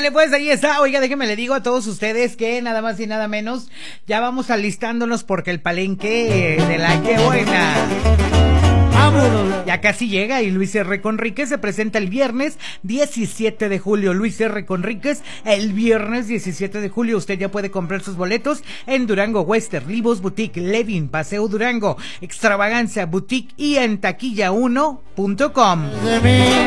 Ándale, pues ahí está. Oiga, déjeme le digo a todos ustedes que nada más y nada menos ya vamos alistándonos porque el palenque de la que buena ya casi llega y Luis R. Conríquez se presenta el viernes 17 de julio. Luis R. Conríquez el viernes 17 de julio. Usted ya puede comprar sus boletos en Durango Western, Libos Boutique, Levin, Paseo Durango, Extravaganza Boutique y en taquilla1.com.